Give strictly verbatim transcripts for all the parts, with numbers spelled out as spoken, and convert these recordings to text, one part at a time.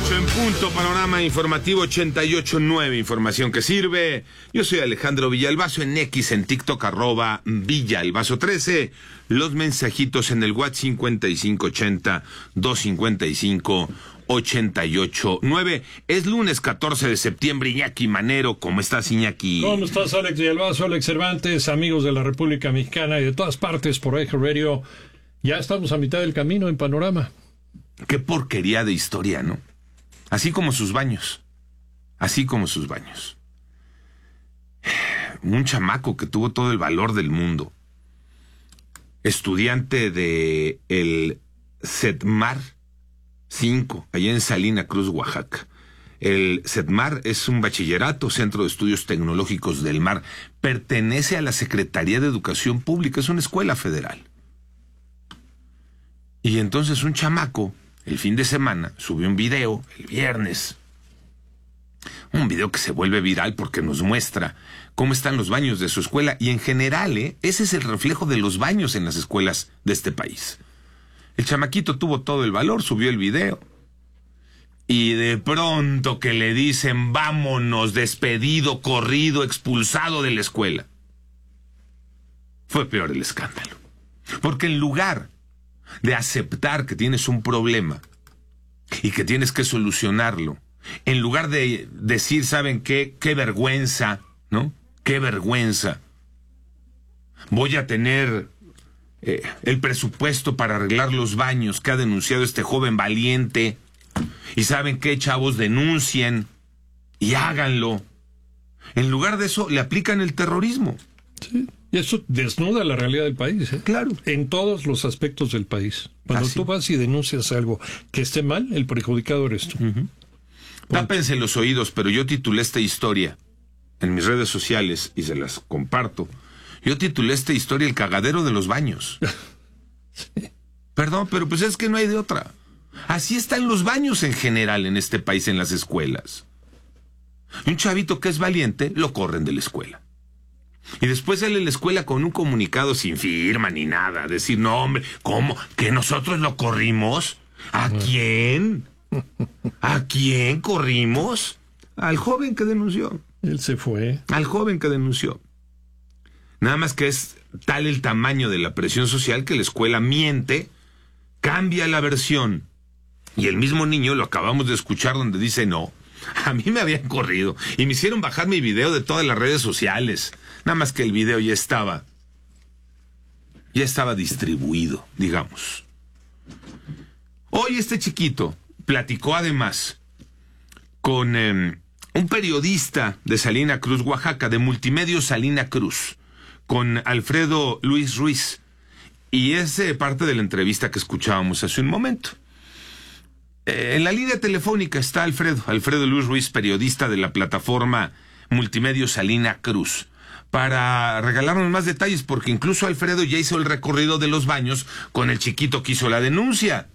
ocho en punto, panorama informativo ochenta y ocho punto nueve, información que sirve. Yo soy Alejandro Villalbazo, en X, en TikTok, arroba Villalbazo trece. Los mensajitos en el WhatsApp cincuenta y cinco ochenta, doscientos cincuenta y cinco, ochenta y ocho nueve. Es lunes catorce de septiembre. Iñaki Manero, ¿cómo estás, Iñaki? ¿Cómo estás, Alex Villalbazo, Alex Cervantes, amigos de la República Mexicana y de todas partes por Eje Radio? Ya estamos a mitad del camino en Panorama. Qué porquería de historia, ¿no? Así como sus baños. Así como sus baños. Un chamaco que tuvo todo el valor del mundo. Estudiante de el CETMAR cinco, allá en Salina Cruz, Oaxaca. El CETMAR es un bachillerato, Centro de Estudios Tecnológicos del Mar. Pertenece a la Secretaría de Educación Pública, es una escuela federal. Y entonces un chamaco, el fin de semana, subió un video, el viernes. Un video que se vuelve viral porque nos muestra cómo están los baños de su escuela. Y en general, ¿eh? ese es el reflejo de los baños en las escuelas de este país. El chamaquito tuvo todo el valor, subió el video. Y de pronto que le dicen, vámonos, despedido, corrido, expulsado de la escuela. Fue peor el escándalo. Porque en lugar de aceptar que tienes un problema y que tienes que solucionarlo, en lugar de decir, ¿saben qué? Qué vergüenza, ¿no? Qué vergüenza. Voy a tener eh, el presupuesto para arreglar los baños que ha denunciado este joven valiente. Y ¿saben qué, chavos? Denuncien y háganlo. En lugar de eso, le aplican el terrorismo. Sí. Y eso desnuda la realidad del país, ¿eh? Claro. En todos los aspectos del país. Cuando Así. tú vas y denuncias algo que esté mal, el perjudicado eres tú. Uh-huh. Tápense los oídos, pero yo titulé esta historia en mis redes sociales y se las comparto. Yo titulé esta historia El cagadero de los baños. Sí. Perdón, pero pues es que no hay de otra. Así están los baños en general en este país, en las escuelas. Y un chavito que es valiente, lo corren de la escuela. Y después sale a la escuela con un comunicado sin firma ni nada. Decir, no, hombre, ¿cómo? ¿Que nosotros lo corrimos? ¿A quién? ¿A quién corrimos? Al joven que denunció. Él se fue. Al joven que denunció. Nada más que es tal el tamaño de la presión social que la escuela miente, cambia la versión. Y el mismo niño, lo acabamos de escuchar, donde dice, no, a mí me habían corrido y me hicieron bajar mi video de todas las redes sociales. Nada más que el video ya estaba, ya estaba distribuido, digamos. Hoy este chiquito platicó además con eh, un periodista de Salina Cruz, Oaxaca, de Multimedios Salina Cruz, con Alfredo Luis Ruiz. Y es eh, parte de la entrevista que escuchábamos hace un momento. Eh, en la línea telefónica está Alfredo, Alfredo Luis Ruiz, periodista de la plataforma Multimedios Salina Cruz, para regalarnos más detalles, porque incluso Alfredo ya hizo el recorrido de los baños con el chiquito que hizo la denuncia.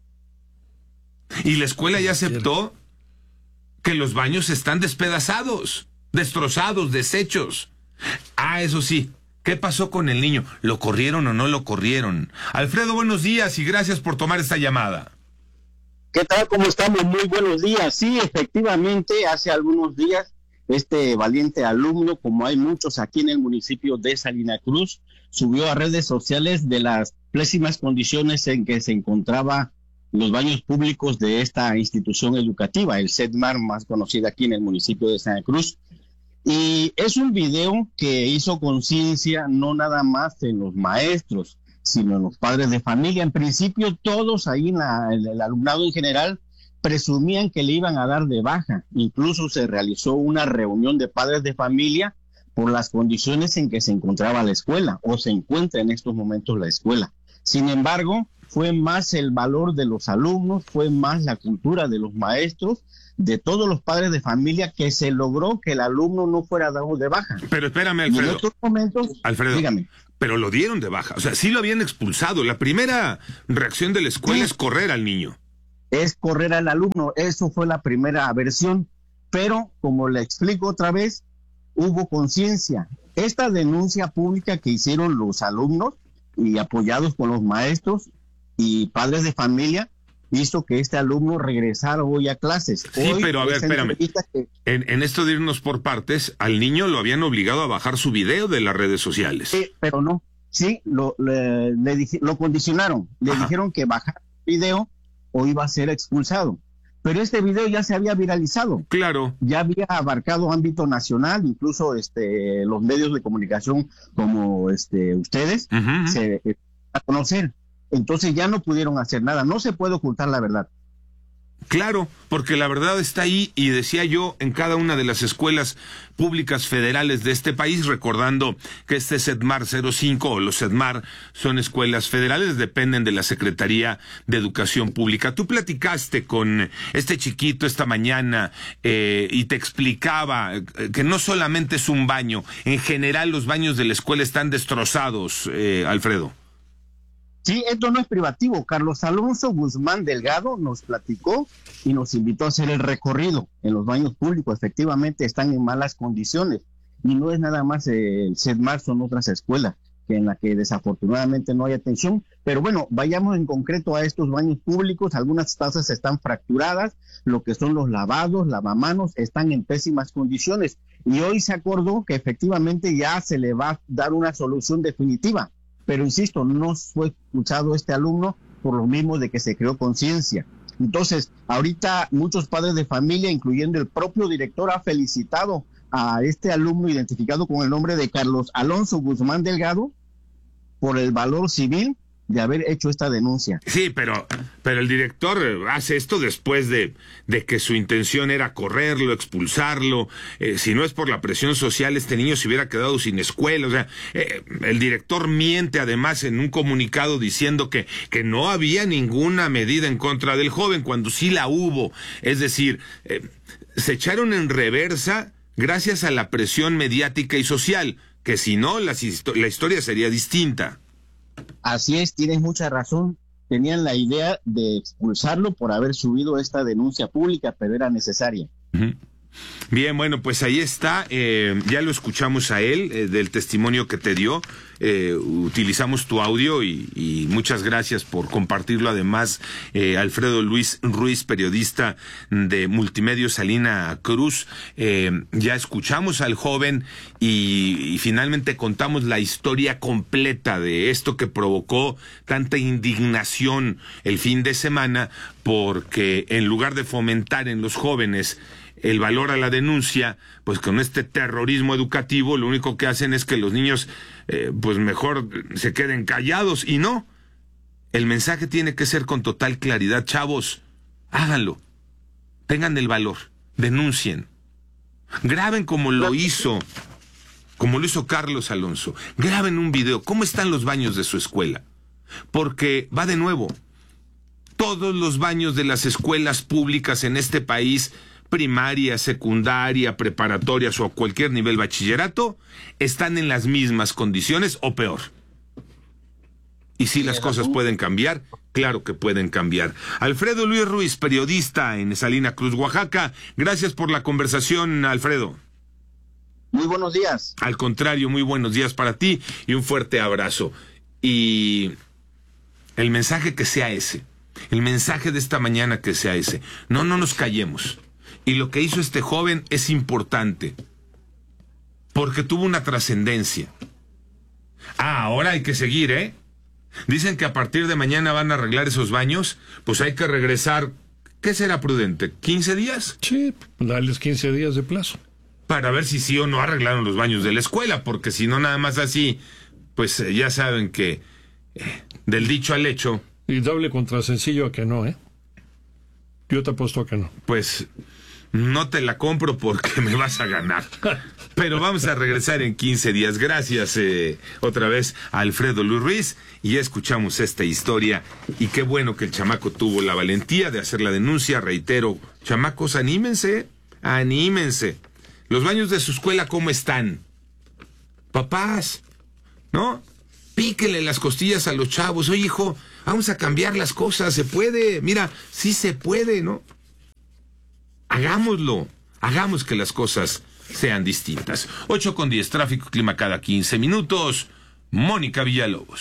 Y la escuela ya aceptó que los baños están despedazados, destrozados, deshechos. Ah, eso sí, ¿qué pasó con el niño? ¿Lo corrieron o no lo corrieron? Alfredo, buenos días y gracias por tomar esta llamada. ¿Qué tal? ¿Cómo estamos? Muy buenos días. Sí, efectivamente, hace algunos días este valiente alumno, como hay muchos aquí en el municipio de Salina Cruz, subió a redes sociales de las pésimas condiciones en que se encontraba los baños públicos de esta institución educativa, el CETMAR, más conocida aquí en el municipio de Salina Cruz. Y es un video que hizo conciencia no nada más en los maestros, sino en los padres de familia. En principio, todos ahí, en la, el, el alumnado en general, presumían que le iban a dar de baja. Incluso se realizó una reunión de padres de familia por las condiciones en que se encontraba la escuela o se encuentra en estos momentos la escuela. Sin embargo, fue más el valor de los alumnos, fue más la cultura de los maestros, de todos los padres de familia, que se logró que el alumno no fuera dado de baja. Pero espérame, Alfredo. Y en otros momentos, Alfredo, dígame. Pero lo dieron de baja, o sea, sí lo habían expulsado. La primera reacción de la escuela sí. es correr al niño. Es correr al alumno, eso fue la primera versión, pero como le explico otra vez, hubo conciencia. Esta denuncia pública que hicieron los alumnos y apoyados por los maestros y padres de familia, hizo que este alumno regresara hoy a clases. Sí, hoy, pero a ver, espérame. Que... En, en esto de irnos por partes, al niño lo habían obligado a bajar su video de las redes sociales. Sí, pero no. Sí, lo, le, le dije, lo condicionaron. Le Ajá. dijeron que bajara el video o iba a ser expulsado. Pero este video ya se había viralizado. Claro. Ya había abarcado ámbito nacional, incluso este los medios de comunicación como este ustedes uh-huh. se eh, a conocer. Entonces ya no pudieron hacer nada. No se puede ocultar la verdad. Claro, porque la verdad está ahí, y decía yo, en cada una de las escuelas públicas federales de este país, recordando que este SEDMAR cero cinco o los SEDMAR son escuelas federales, dependen de la Secretaría de Educación Pública. Tú platicaste con este chiquito esta mañana eh, y te explicaba que no solamente es un baño, en general los baños de la escuela están destrozados, eh, Alfredo. Sí, esto no es privativo. Carlos Alonso Guzmán Delgado nos platicó y nos invitó a hacer el recorrido en los baños públicos. Efectivamente están en malas condiciones y no es nada más el SEDMAR, son otras escuelas que en las que desafortunadamente no hay atención. Pero bueno, vayamos en concreto a estos baños públicos. Algunas tazas están fracturadas, lo que son los lavados, lavamanos, están en pésimas condiciones. Y hoy se acordó que efectivamente ya se le va a dar una solución definitiva. Pero insisto, no fue expulsado este alumno por lo mismo de que se creó conciencia. Entonces, ahorita muchos padres de familia, incluyendo el propio director, ha felicitado a este alumno identificado con el nombre de Carlos Alonso Guzmán Delgado por el valor civil de haber hecho esta denuncia. Sí, pero pero el director hace esto después de, de que su intención era correrlo, expulsarlo. Eh, si no es por la presión social, este niño se hubiera quedado sin escuela. O sea, eh, el director miente además en un comunicado diciendo que, que no había ninguna medida en contra del joven, cuando sí la hubo. Es decir, eh, se echaron en reversa gracias a la presión mediática y social, que si no, la, la historia sería distinta. Así es, tienes mucha razón. Tenían la idea de expulsarlo por haber subido esta denuncia pública, pero era necesaria. Uh-huh. Bien, bueno, pues ahí está, eh, ya lo escuchamos a él, eh, del testimonio que te dio, eh, utilizamos tu audio y, y muchas gracias por compartirlo. Además, eh, Alfredo Luis Ruiz, periodista de Multimedios Salina Cruz, eh, ya escuchamos al joven y, y finalmente contamos la historia completa de esto que provocó tanta indignación el fin de semana, porque en lugar de fomentar en los jóvenes el valor a la denuncia, pues con este terrorismo educativo lo único que hacen es que los niños eh, pues mejor se queden callados. Y no, el mensaje tiene que ser con total claridad. Chavos, háganlo, tengan el valor, denuncien, graben como lo hizo como lo hizo Carlos Alonso, graben un video, cómo están los baños de su escuela, porque va de nuevo, todos los baños de las escuelas públicas en este país, primaria, secundaria, preparatorias o a cualquier nivel bachillerato, están en las mismas condiciones o peor. Y si las cosas pueden cambiar, claro que pueden cambiar. Alfredo Luis Ruiz, periodista en Salina Cruz, Oaxaca, gracias por la conversación, Alfredo. Muy buenos días. Al contrario, muy buenos días para ti y un fuerte abrazo. Y el mensaje que sea ese, el mensaje de esta mañana que sea ese, no, no nos callemos. Y lo que hizo este joven es importante, porque tuvo una trascendencia. Ah, ahora hay que seguir, ¿eh? Dicen que a partir de mañana van a arreglar esos baños, pues hay que regresar, ¿qué será prudente? ¿quince días? Sí, darles quince días de plazo. Para ver si sí o no arreglaron los baños de la escuela, porque si no nada más así, pues eh, ya saben que eh, del dicho al hecho. Y doble contra sencillo a que no, ¿eh? Yo te apuesto a que no. Pues no te la compro porque me vas a ganar. Pero vamos a regresar en quince días. Gracias eh, otra vez a Alfredo Luis Ruiz. Y ya escuchamos esta historia. Y qué bueno que el chamaco tuvo la valentía de hacer la denuncia. Reitero, chamacos, anímense, anímense. Los baños de su escuela, ¿cómo están? Papás, ¿no? Píquenle las costillas a los chavos. Oye, hijo, vamos a cambiar las cosas. Se puede. Mira, sí se puede, ¿no? Hagámoslo, hagamos que las cosas sean distintas. ocho con diez, tráfico, clima cada quince minutos. Mónica Villalobos.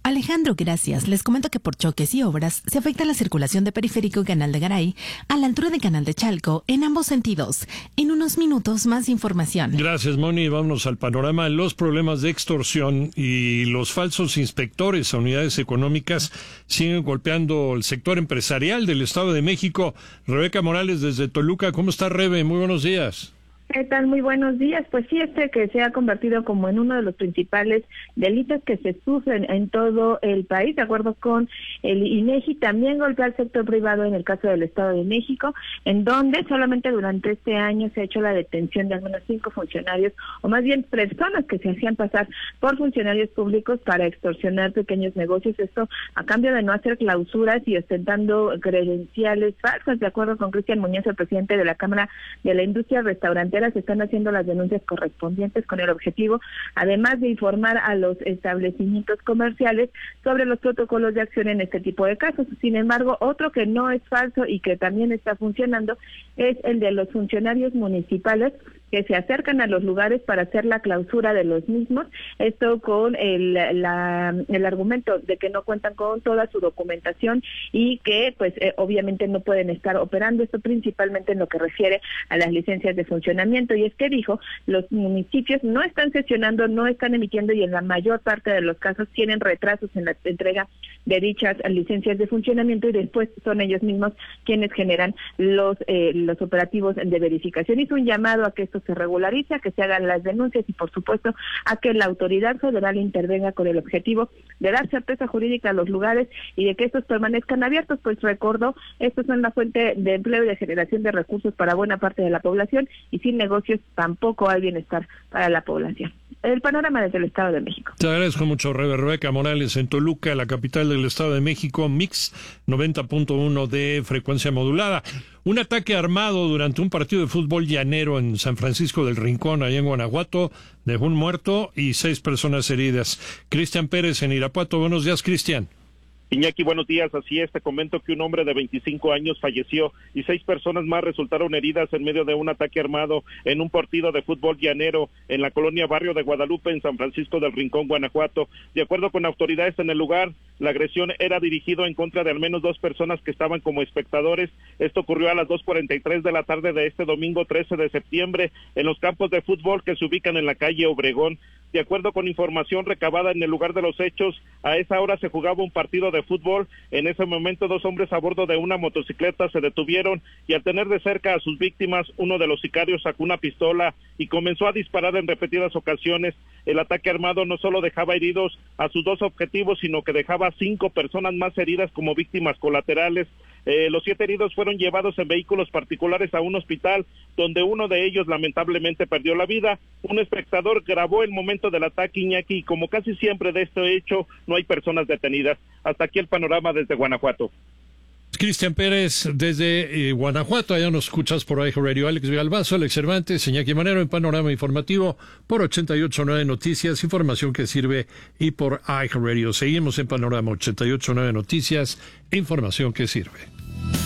Alejandro, gracias. Les comento que por choques y obras se afecta la circulación de Periférico y Canal de Garay a la altura de Canal de Chalco en ambos sentidos. En unos minutos más información. Gracias, Moni. Vámonos al panorama. Los problemas de extorsión y los falsos inspectores a unidades económicas siguen golpeando el sector empresarial del Estado de México. Rebeca Morales desde Toluca. ¿Cómo está, Rebe? Muy buenos días. ¿Qué tal? Muy buenos días. Pues sí, este que se ha convertido como en uno de los principales delitos que se sufren en todo el país, de acuerdo con el INEGI, también golpea al sector privado en el caso del Estado de México, en donde solamente durante este año se ha hecho la detención de al menos cinco funcionarios, o más bien personas que se hacían pasar por funcionarios públicos para extorsionar pequeños negocios, esto a cambio de no hacer clausuras y ostentando credenciales falsas. De acuerdo con Cristian Muñoz, el presidente de la Cámara de la Industria Restaurantera, se están haciendo las denuncias correspondientes con el objetivo, además de informar a los establecimientos comerciales sobre los protocolos de acción en este tipo de casos. Sin embargo, otro que no es falso y que también está funcionando es el de los funcionarios municipales que se acercan a los lugares para hacer la clausura de los mismos, esto con el, la, el argumento de que no cuentan con toda su documentación y que pues eh, obviamente no pueden estar operando, esto principalmente en lo que refiere a las licencias de funcionamiento. Y es que dijo, los municipios no están sesionando, no están emitiendo y en la mayor parte de los casos tienen retrasos en la entrega de dichas licencias de funcionamiento y después son ellos mismos quienes generan los, eh, los operativos de verificación. Hizo un llamado a que esto se regularice, a que se hagan las denuncias y por supuesto a que la autoridad federal intervenga con el objetivo de dar certeza jurídica a los lugares y de que estos permanezcan abiertos, pues recordó, estos son la fuente de empleo y de generación de recursos para buena parte de la población y sin negocios tampoco hay bienestar para la población. El panorama desde el Estado de México. Te agradezco mucho, Rebeca Morales, en Toluca, la capital del Estado de México, Mix noventa punto uno de frecuencia modulada. Un ataque armado durante un partido de fútbol llanero en San Francisco del Rincón, allá en Guanajuato, dejó un muerto y seis personas heridas. Cristian Pérez en Irapuato. Buenos días, Cristian. Iñaki, buenos días. Así es, te comento que un hombre de veinticinco años falleció y seis personas más resultaron heridas en medio de un ataque armado en un partido de fútbol llanero en la colonia Barrio de Guadalupe, en San Francisco del Rincón, Guanajuato. De acuerdo con autoridades en el lugar, la agresión era dirigido en contra de al menos dos personas que estaban como espectadores. Esto ocurrió a las dos cuarenta y tres de la tarde de este domingo trece de septiembre en los campos de fútbol que se ubican en la calle Obregón. De acuerdo con información recabada en el lugar de los hechos, a esa hora se jugaba un partido de fútbol. En ese momento dos hombres a bordo de una motocicleta se detuvieron y al tener de cerca a sus víctimas, uno de los sicarios sacó una pistola y comenzó a disparar en repetidas ocasiones. El ataque armado no solo dejaba heridos a sus dos objetivos, sino que dejaba cinco personas más heridas como víctimas colaterales. Eh, los siete heridos fueron llevados en vehículos particulares a un hospital, donde uno de ellos lamentablemente perdió la vida. Un espectador grabó el momento del ataque, Iñaki, y como casi siempre de este hecho, no hay personas detenidas. Hasta aquí el panorama desde Guanajuato. Cristian Pérez desde eh, Guanajuato, allá nos escuchas por iHeartRadio. Alex Villalbazo, Alex Cervantes, Iñaki Manero en Panorama Informativo por ochenta y ocho punto nueve Noticias, información que sirve, y por iHeartRadio. Seguimos en Panorama ochenta y ocho punto nueve Noticias, información que sirve.